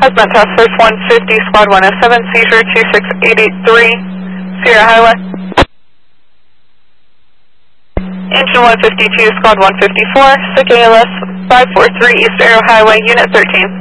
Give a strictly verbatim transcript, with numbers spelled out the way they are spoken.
Husband Task Force one fifty, Squad one oh seven, seizure two six eight eight three, Sierra Highway. Engine one fifty-two, Squad one fifty-four, sick A L S five four three, East Arrow Highway, Unit thirteen.